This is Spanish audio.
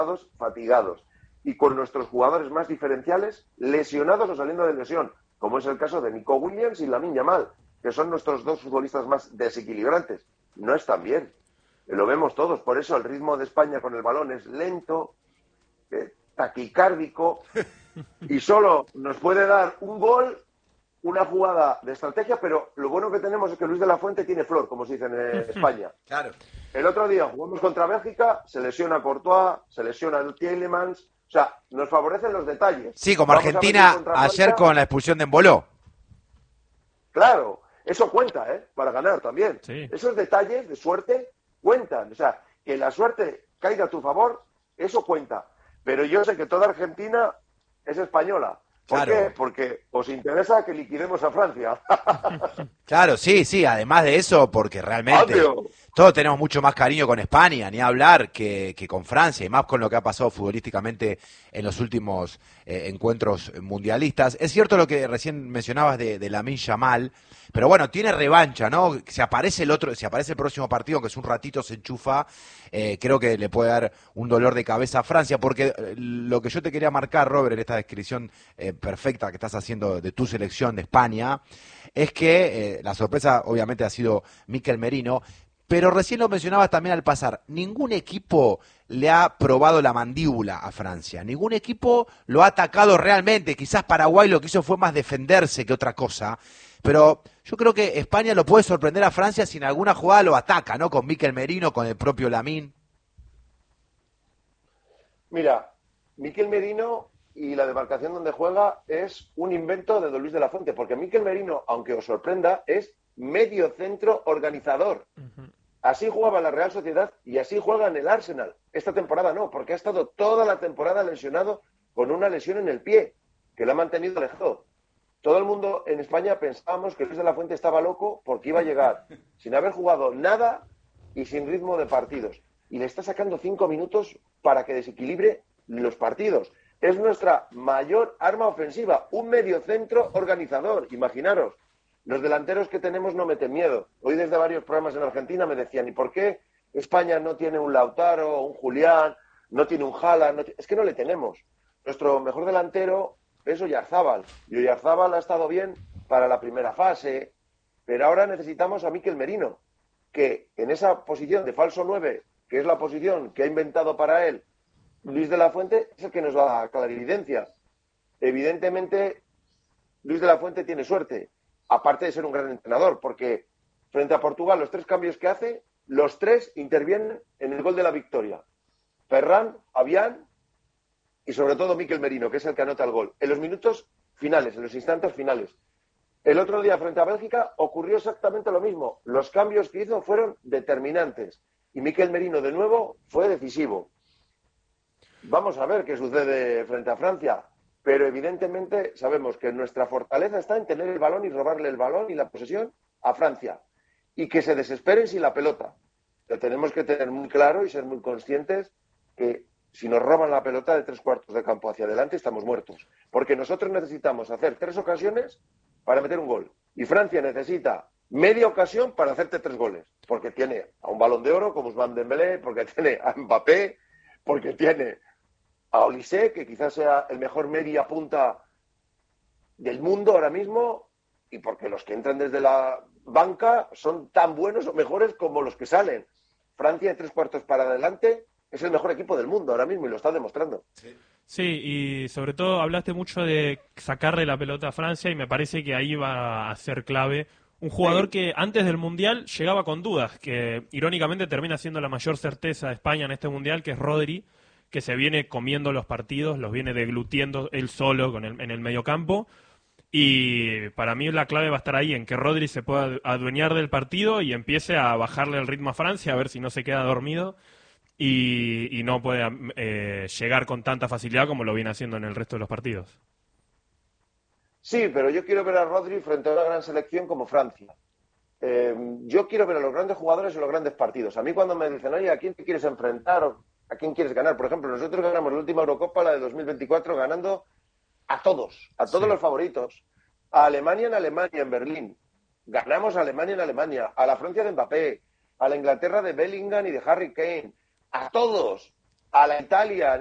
fatigados y con nuestros jugadores más diferenciales lesionados o saliendo de lesión, como es el caso de Nico Williams y Lamine Yamal, que son nuestros dos futbolistas más desequilibrantes. No están bien, lo vemos todos, por eso el ritmo de España con el balón es lento, taquicárdico, y solo nos puede dar un gol, una jugada de estrategia, pero lo bueno que tenemos es que Luis de la Fuente tiene flor, como se dice en España. Claro. El otro día jugamos contra Bélgica, se lesiona Courtois, se lesiona Tielemans, o sea, nos favorecen los detalles. Sí, como Vamos Argentina ayer Francia. con la expulsión de Embolo. Claro, eso cuenta, para ganar también. Sí. Esos detalles de suerte cuentan. O sea, que la suerte caiga a tu favor, eso cuenta. Pero yo sé que toda Argentina es española. ¿Por Claro. qué? Porque os interesa que liquidemos a Francia. Claro, sí, además de eso, porque realmente Obvio. todos tenemos mucho más cariño con España, ni hablar que con Francia, y más con lo que ha pasado futbolísticamente en los últimos encuentros mundialistas. Es cierto lo que recién mencionabas de Lamine Yamal, pero bueno, tiene revancha, ¿no? Si aparece el próximo partido, que es un ratito se enchufa, creo que le puede dar un dolor de cabeza a Francia, porque lo que yo te quería marcar, Robert, en esta descripción perfecta que estás haciendo de tu selección de España, es que la sorpresa obviamente ha sido Mikel Merino, pero recién lo mencionabas también al pasar, ningún equipo le ha probado la mandíbula a Francia, ningún equipo lo ha atacado realmente, quizás Paraguay lo que hizo fue más defenderse que otra cosa, pero yo creo que España lo puede sorprender a Francia si en alguna jugada lo ataca, ¿no? Con Mikel Merino, con el propio Lamine. Mira, Mikel Merino y la demarcación donde juega es un invento de Don Luis de la Fuente, porque Mikel Merino, aunque os sorprenda, es medio centro organizador. Así jugaba la Real Sociedad y así juega en el Arsenal. Esta temporada no, porque ha estado toda la temporada lesionado con una lesión en el pie, que lo ha mantenido alejado. Todo el mundo en España pensábamos que Luis de la Fuente estaba loco porque iba a llegar sin haber jugado nada y sin ritmo de partidos. Y le está sacando 5 minutos para que desequilibre los partidos. Es nuestra mayor arma ofensiva, un mediocentro organizador. Imaginaros, los delanteros que tenemos no meten miedo. Hoy desde varios programas en Argentina me decían, ¿y por qué España no tiene un Lautaro, un Julián, no tiene un Haaland? Es que no le tenemos. Nuestro mejor delantero es Oyarzábal. Y Oyarzábal ha estado bien para la primera fase, pero ahora necesitamos a Mikel Merino, que en esa posición de falso 9, que es la posición que ha inventado para él Luis de la Fuente, es el que nos da clarividencia. Evidentemente, Luis de la Fuente tiene suerte, aparte de ser un gran entrenador, porque frente a Portugal, los 3 cambios que hace, los 3 intervienen en el gol de la victoria. Ferran, Fabián y sobre todo Mikel Merino, que es el que anota el gol. En los minutos finales, en los instantes finales. El otro día frente a Bélgica ocurrió exactamente lo mismo. Los cambios que hizo fueron determinantes. Y Mikel Merino, de nuevo, fue decisivo. Vamos a ver qué sucede frente a Francia. Pero evidentemente sabemos que nuestra fortaleza está en tener el balón y robarle el balón y la posesión a Francia. Y que se desesperen sin la pelota. Lo tenemos que tener muy claro y ser muy conscientes que si nos roban la pelota de 3/4 de campo hacia adelante, estamos muertos. Porque nosotros necesitamos hacer 3 ocasiones para meter un gol. Y Francia necesita media ocasión para hacerte 3 goles. Porque tiene a un Balón de Oro como Ousmane Dembélé, porque tiene a Mbappé, porque tiene a Olise, que quizás sea el mejor media punta del mundo ahora mismo, y porque los que entran desde la banca son tan buenos o mejores como los que salen. Francia, de 3/4 para adelante, es el mejor equipo del mundo ahora mismo y lo está demostrando. Sí, y sobre todo hablaste mucho de sacarle la pelota a Francia y me parece que ahí va a ser clave un jugador que antes del Mundial llegaba con dudas, que irónicamente termina siendo la mayor certeza de España en este Mundial, que es Rodri, que se viene comiendo los partidos, los viene deglutiendo él solo en el mediocampo. Y para mí la clave va a estar ahí, en que Rodri se pueda adueñar del partido y empiece a bajarle el ritmo a Francia, a ver si no se queda dormido y no puede llegar con tanta facilidad como lo viene haciendo en el resto de los partidos. Sí, pero yo quiero ver a Rodri frente a una gran selección como Francia. Yo quiero ver a los grandes jugadores en los grandes partidos. A mí cuando me dicen, oye, ¿a quién te quieres enfrentar o a quién quieres ganar? Por ejemplo, nosotros ganamos la última Eurocopa, la de 2024, ganando a todos los favoritos. A Alemania en Berlín. Ganamos a Alemania en Alemania. A la Francia de Mbappé. A la Inglaterra de Bellingham y de Harry Kane. A todos. a la Italia